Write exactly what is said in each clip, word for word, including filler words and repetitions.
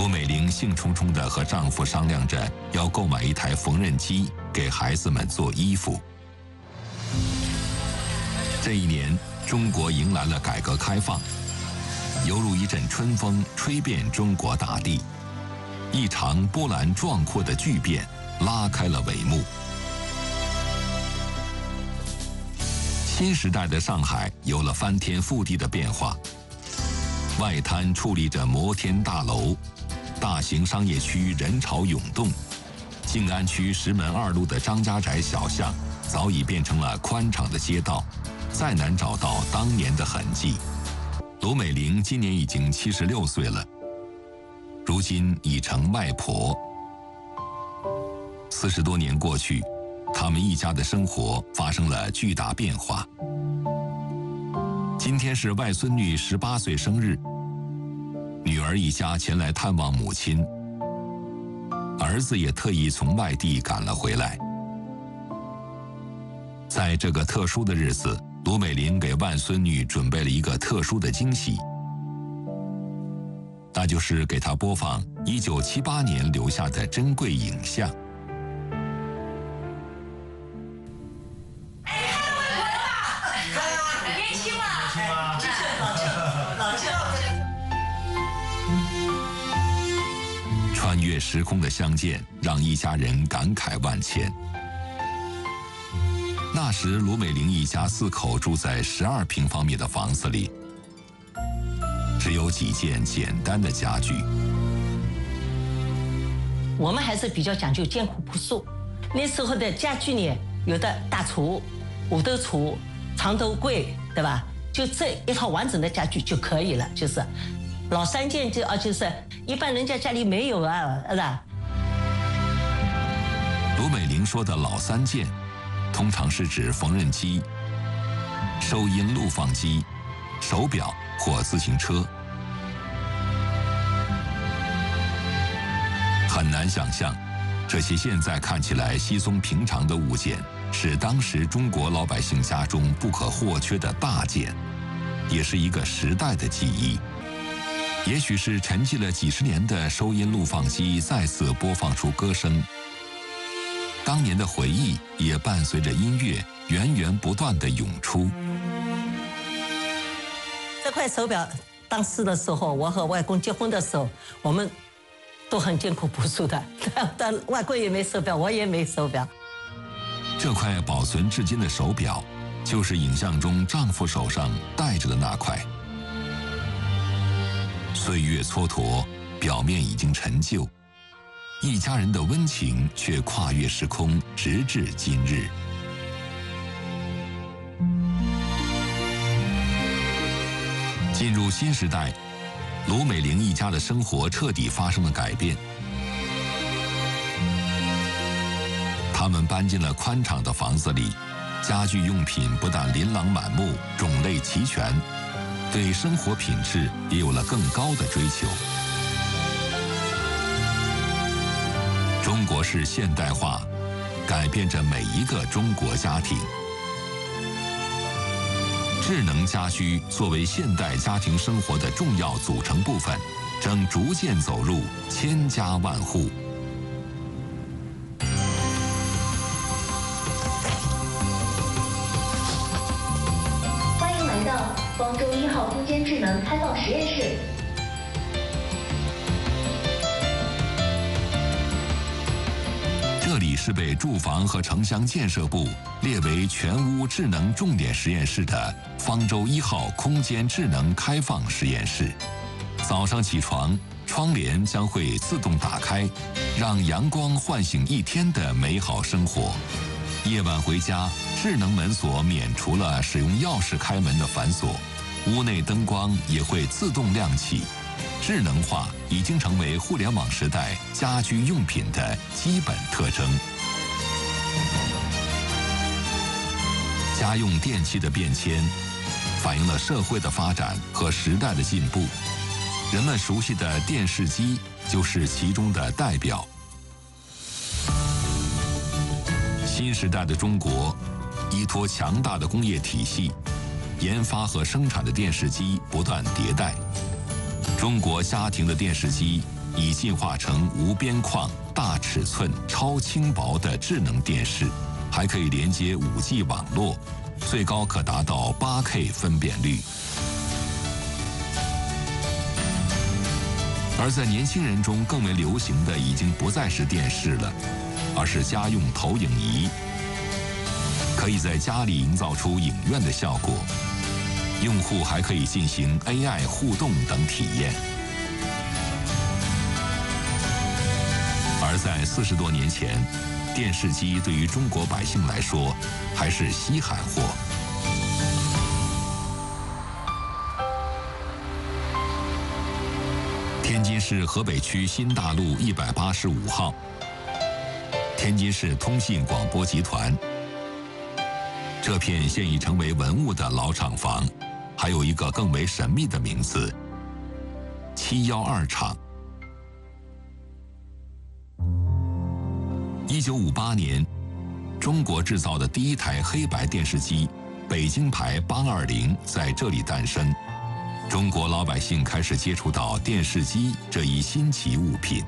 卢美玲兴冲冲地和丈夫商量着要购买一台缝纫机，给孩子们做衣服。这一年，中国迎来了改革开放，犹如一阵春风吹遍中国大地，一场波澜壮阔的巨变拉开了帷幕。新时代的上海有了翻天覆地的变化，外滩矗立着摩天大楼，大型商业区人潮涌动，静安区石门二路的张家宅小巷早已变成了宽敞的街道，再难找到当年的痕迹。卢美玲今年已经七十六岁了，如今已成外婆。四十多年过去，他们一家的生活发生了巨大变化。今天是外孙女十八岁生日，女儿一家前来探望母亲，儿子也特意从外地赶了回来。在这个特殊的日子，卢美玲给外孙女准备了一个特殊的惊喜，那就是给她播放一九七八年留下的珍贵影像。穿越时空的相见，让一家人感慨万千。那时，卢美玲一家四口住在十二平方米的房子里，只有几件简单的家具。 我们还是比较讲究艰苦朴素。那时候的家具呢，有的大橱、五斗橱、长头柜，对吧？就这一套完整的家具就可以了，就是老三件就啊，就是一般人家家里没有啊，是吧？ 卢美玲说的老三件，通常是指缝纫机、收音录放机、手表或自行车。很难想象，这些现在看起来稀松平常的物件，是当时中国老百姓家中不可或缺的大件，也是一个时代的记忆。也许是沉寂了几十年的收音录放机再次播放出歌声，当年的回忆也伴随着音乐源源不断地涌出。 这块手表当时的时候，我和外公结婚的时候，我们都很艰苦朴素的，但外公也没手表，我也没手表。 这块保存至今的手表，就是影像中丈夫手上戴着的那块。岁月蹉跎，表面已经陈旧，一家人的温情却跨越时空，直至今日。进入新时代，卢美玲一家的生活彻底发生了改变。他们搬进了宽敞的房子里，家具用品不但琳琅满目，种类齐全，对生活品质也有了更高的追求。中国式现代化改变着每一个中国家庭。智能家居作为现代家庭生活的重要组成部分，正逐渐走入千家万户。 欢迎来到光州一号空间智能开放实验室。 这里是被住房和城乡建设部列为全屋智能重点实验室的方舟一号空间智能开放实验室。早上起床，窗帘将会自动打开，让阳光唤醒一天的美好生活。夜晚回家，智能门锁免除了使用钥匙开门的繁琐，屋内灯光也会自动亮起。智能化已经成为互联网时代家居用品的基本特征。家用电器的变迁，反映了社会的发展和时代的进步。人们熟悉的电视机就是其中的代表。新时代的中国，依托强大的工业体系，研发和生产的电视机不断迭代。中国家庭的电视机已进化成无边框、大尺寸、超轻薄的智能电视，还可以连接 五 G 网络，最高可达到 八 K 分辨率。而在年轻人中更为流行的已经不再是电视了，而是家用投影仪，可以在家里营造出影院的效果。用户还可以进行 A I 互动等体验。而在四十多年前，电视机对于中国百姓来说还是稀罕货。天津市河北区新大路一百八十五号，天津市通信广播集团。这片现已成为文物的老厂房，还有一个更为神秘的名字——七一二厂。一九五八年，中国制造的第一台黑白电视机——北京牌八二零在这里诞生。中国老百姓开始接触到电视机这一新奇物品。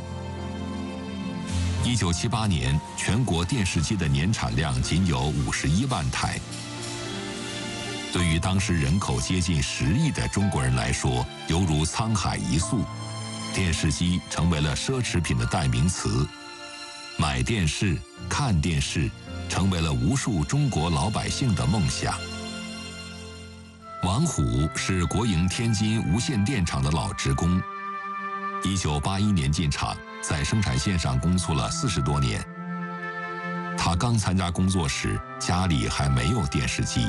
一九七八年，全国电视机的年产量仅有五十一万台。对于当时人口接近十亿的中国人来说，犹如沧海一粟。电视机成为了奢侈品的代名词，买电视、看电视，成为了无数中国老百姓的梦想。王虎是国营天津无线电厂的老职工，一九八一年进厂，在生产线上工作了四十多年。他刚参加工作时，家里还没有电视机。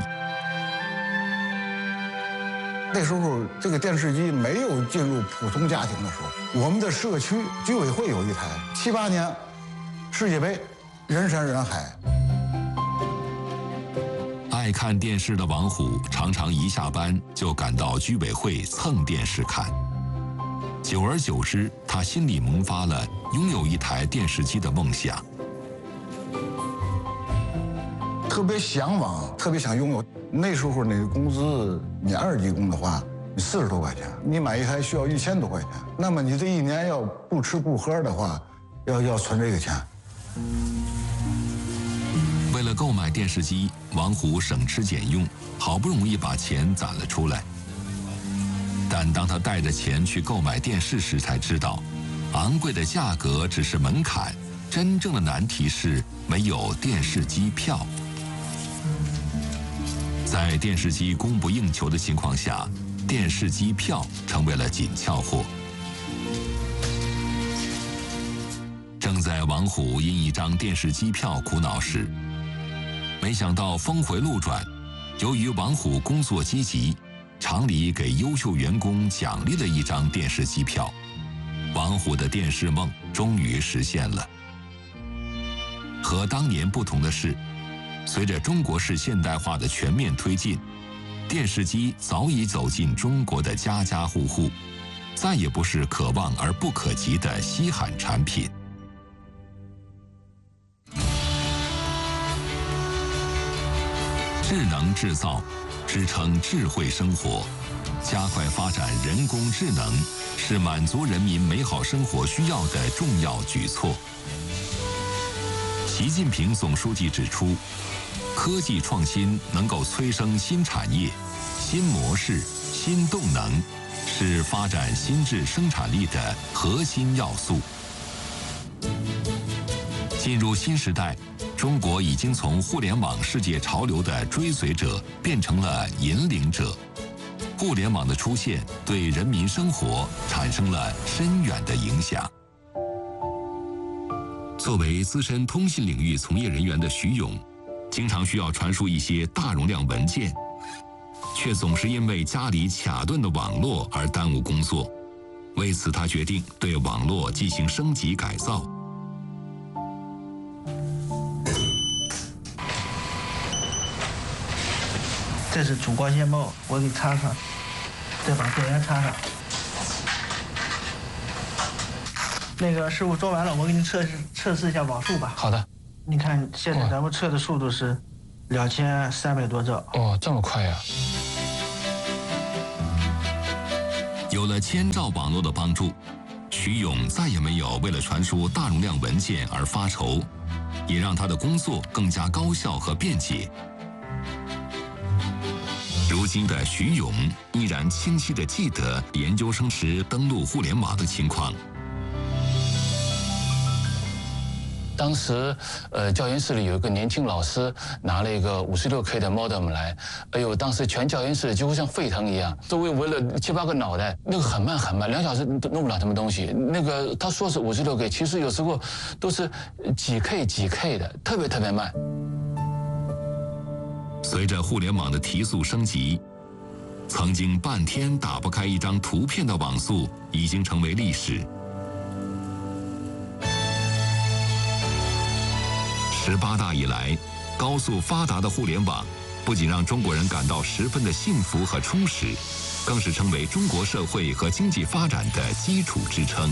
那时候这个电视机没有进入普通家庭的时候，我们的社区居委会有一台。七八年世界杯，人山人海。 爱看电视的王虎常常一下班就赶到居委会蹭电视看。久而久之，他心里萌发了拥有一台电视机的梦想。 特别向往，特别想拥有。那时候那个工资，你二级工的话，你四十多块钱，你买一台需要一千多块钱。那么你这一年要不吃不喝的话，要要存这个钱。 为了购买电视机，王虎省吃俭用，好不容易把钱攒了出来。但当他带着钱去购买电视时，才知道，昂贵的价格只是门槛，真正的难题是没有电视机票。在电视机供不应求的情况下，电视机票成为了紧俏货。正在王虎因一张电视机票苦恼时，没想到峰回路转，由于王虎工作积极，厂里给优秀员工奖励了一张电视机票，王虎的电视梦终于实现了。和当年不同的是，随着中国式现代化的全面推进，电视机早已走进中国的家家户户，再也不是可望而不可及的稀罕产品。智能制造支撑智慧生活，加快发展人工智能是满足人民美好生活需要的重要举措。习近平总书记指出，科技创新能够催生新产业、新模式、新动能，是发展新质生产力的核心要素。进入新时代，中国已经从互联网世界潮流的追随者变成了引领者。互联网的出现对人民生活产生了深远的影响。作为资深通信领域从业人员的徐勇，经常需要传输一些大容量文件，却总是因为家里卡顿的网络而耽误工作。为此，他决定对网络进行升级改造。 这是主光纤帽，我给插上，再把电源插上。那个师傅做完了，我给你测试测试一下网速吧。 好的。 你看现在咱们测的速度是两千三百多兆。 哦，这么快呀！ 有了千兆网络的帮助， 徐勇再也没有为了传输大容量文件而发愁，也让他的工作更加高效和便捷。如今的徐勇依然清晰地记得研究生时登陆互联网的情况。 当时，呃，教研室里有一个年轻老师拿了一个五十六 K 的 modem 来，哎呦，当时全教研室几乎像沸腾一样，周围围了七八个脑袋，那个很慢很慢，两小时都弄不了什么东西。那个他说是五十六 K， 其实有时候都是几 K 几 K 的，特别特别慢。 随着互联网的提速升级，曾经半天打不开一张图片的网速已经成为历史。十八大以来，高速发达的互联网不仅让中国人感到十分的幸福和充实，更是成为中国社会和经济发展的基础支撑。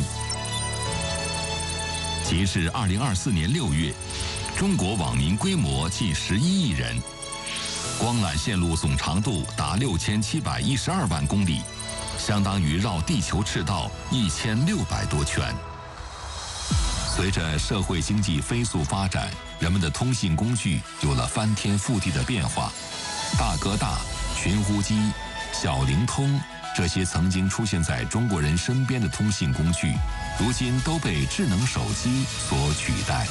截至二零二四年六月，中国网民规模近十一亿人，光缆线路总长度达六千七百一十二万公里，相当于绕地球赤道一千六百多圈。随着社会经济飞速发展，人们的通信工具有了翻天覆地的变化。大哥大、寻呼机、小灵通，这些曾经出现在中国人身边的通信工具，如今都被智能手机所取代。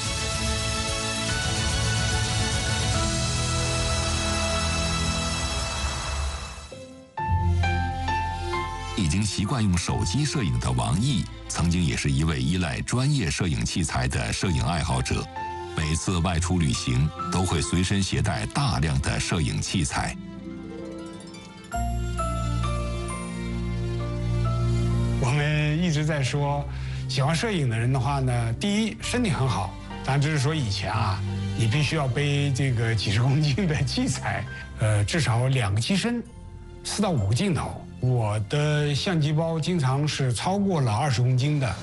已经习惯用手机摄影的王毅，曾经也是一位依赖专业摄影器材的摄影爱好者。每次外出旅行，都会随身携带大量的摄影器材。 我们一直在说，喜欢摄影的人的话呢，第一身体很好，当然这是说以前啊，你必须要背这个几十公斤的器材，呃，至少两个机身，四到五个镜头。我的相机包经常是超过了二十公斤的。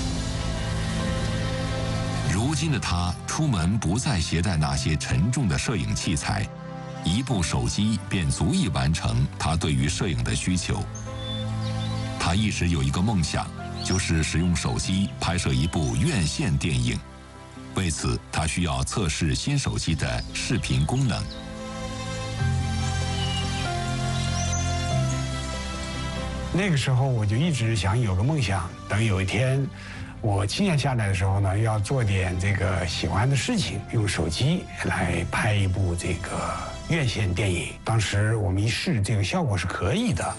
如今的他出门不再携带那些沉重的摄影器材，一部手机便足以完成他对于摄影的需求。他一直有一个梦想，就是使用手机拍摄一部院线电影。为此，他需要测试新手机的视频功能。 那个时候我就一直想有个梦想，等有一天我青年下来的时候呢，要做点这个喜欢的事情，用手机来拍一部这个院线电影。当时我们一试，这个效果是可以的。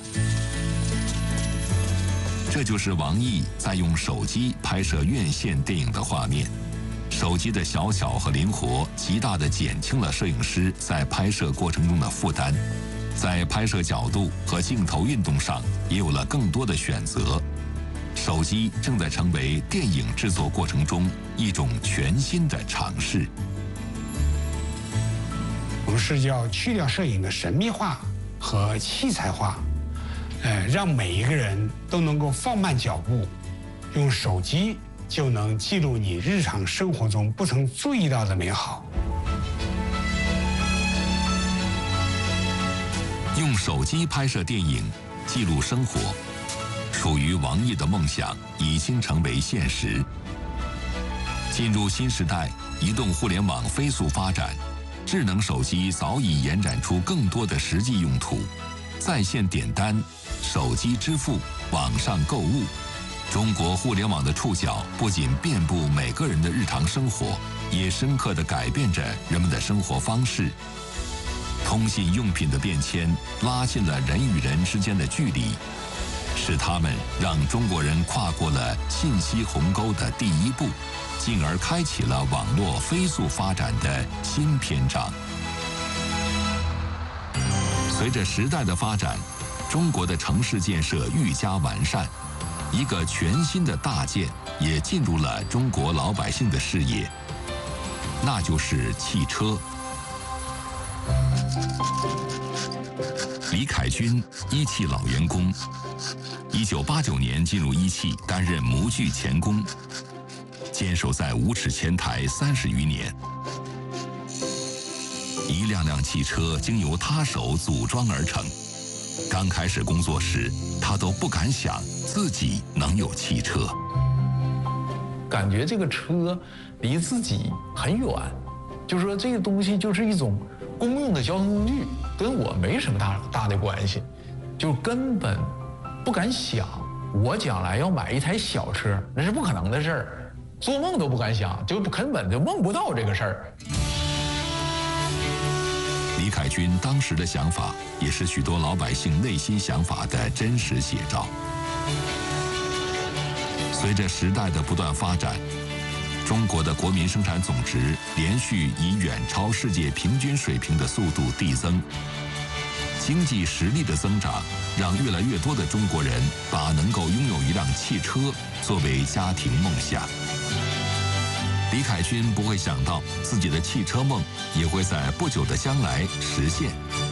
这就是王毅在用手机拍摄院线电影的画面。手机的小巧和灵活，极大地减轻了摄影师在拍摄过程中的负担。在拍摄角度和镜头运动上也有了更多的选择。手机正在成为电影制作过程中一种全新的尝试。 我们是要去掉摄影的神秘化和器材化，呃，让每一个人都能够放慢脚步，用手机就能记录你日常生活中不曾注意到的美好。 用手机拍摄电影，记录生活，属于王毅的梦想已经成为现实。进入新时代，移动互联网飞速发展，智能手机早已延展出更多的实际用途，在线点单、手机支付、网上购物，中国互联网的触角不仅遍布每个人的日常生活，也深刻地改变着人们的生活方式。通信用品的变迁拉近了人与人之间的距离，是他们让中国人跨过了信息鸿沟的第一步，进而开启了网络飞速发展的新篇章。随着时代的发展，中国的城市建设愈加完善，一个全新的大建也进入了中国老百姓的视野，那就是汽车。李凯军，一汽老员工，一九八九年进入一汽担任模具钳工，坚守在五尺前台三十余年。一辆辆汽车经由他手组装而成，刚开始工作时，他都不敢想自己能有汽车。 感觉这个车离自己很远，就是说这个东西就是一种公用的交通工具，跟我没什么大大的关系，就根本不敢想我将来要买一台小车，那是不可能的事儿，做梦都不敢想，就根本就梦不到这个事儿。 李凯军当时的想法，也是许多老百姓内心想法的真实写照。随着时代的不断发展，中国的国民生产总值连续以远超世界平均水平的速度递增。经济实力的增长，让越来越多的中国人把能够拥有一辆汽车作为家庭梦想。李凯军不会想到自己的汽车梦也会在不久的将来实现。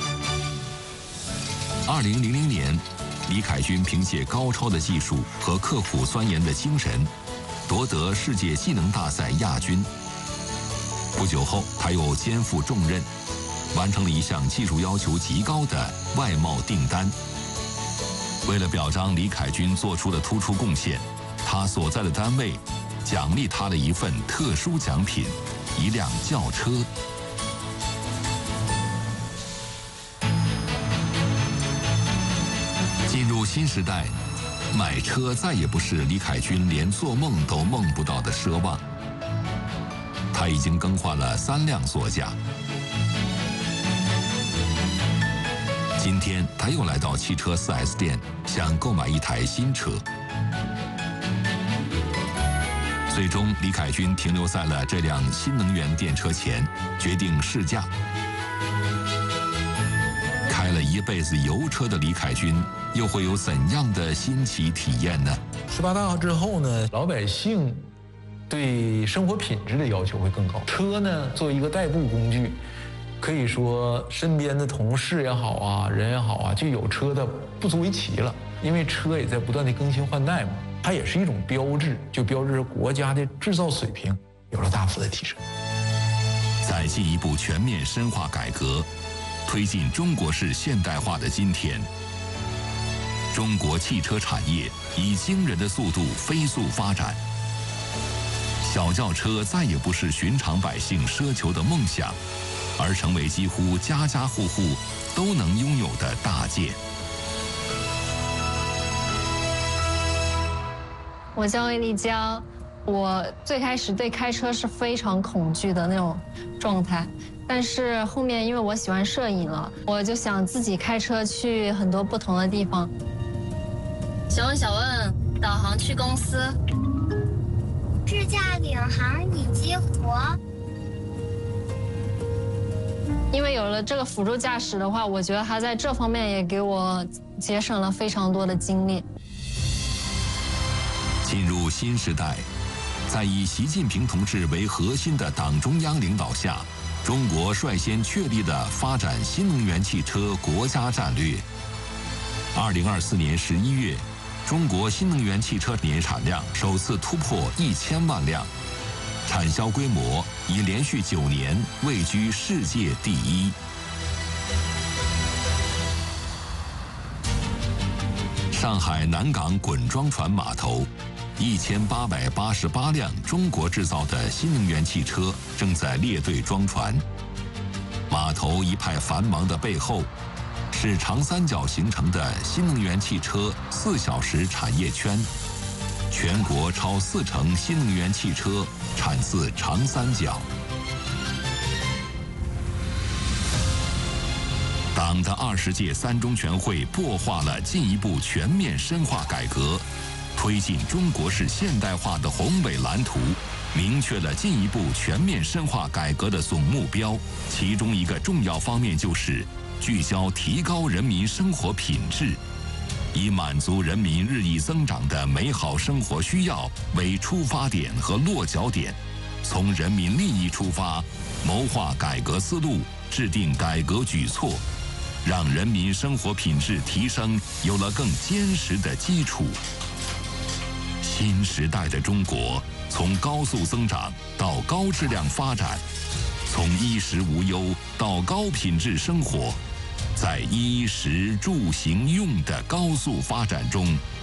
二零零零年，李凯军凭借高超的技术和刻苦钻研的精神，夺得世界技能大赛亚军。不久后，他又肩负重任，完成了一项技术要求极高的外贸订单。为了表彰李凯军做出的突出贡献，他所在的单位奖励他的一份特殊奖品，一辆轿车。进入新时代，买车再也不是李凯军连做梦都梦不到的奢望。他已经更换了三辆座驾。今天他又来到汽车 四 S 店，想购买一台新车。最终，李凯军停留在了这辆新能源电车前，决定试驾。开了一辈子油车的李凯军，又会有怎样的新奇体验呢？ 十八大之后呢，老百姓对生活品质的要求会更高。车呢，作为一个代步工具，可以说身边的同事也好啊，人也好啊，就有车的不足为奇了。因为车也在不断的更新换代嘛，它也是一种标志，就标志着国家的制造水平有了大幅的提升。 在进一步全面深化改革，推进中国式现代化的今天，中国汽车产业以惊人的速度飞速发展。小轿车再也不是寻常百姓奢求的梦想，而成为几乎家家户户都能拥有的大件。 我叫魏丽江，我最开始对开车是非常恐惧的那种状态，但是后面因为我喜欢摄影了，我就想自己开车去很多不同的地方。 小问小问，导航去公司。 智驾领航以激活。 因为有了这个辅助驾驶的话，我觉得它在这方面也给我节省了非常多的精力。 进入新时代，在以习近平同志为核心的党中央领导下，中国率先确立的发展新能源汽车国家战略。二零二四年十一月，中国新能源汽车年产量首次突破一千万辆，产销规模已连续九年位居世界第一。上海南港滚装船码头，一千八百八十八辆中国制造的新能源汽车正在列队装船。码头一派繁忙的背后，是长三角形成的新能源汽车四小时产业圈。全国超四成新能源汽车产自长三角。党的二十届三中全会擘画了进一步全面深化改革，推进中国式现代化的宏伟蓝图，明确了进一步全面深化改革的总目标。其中一个重要方面就是聚焦提高人民生活品质，以满足人民日益增长的美好生活需要为出发点和落脚点，从人民利益出发，谋划改革思路，制定改革举措，让人民生活品质提升有了更坚实的基础。新时代的中国，从高速增长到高质量发展，从衣食无忧到高品质生活，在衣食住行用的高速发展中，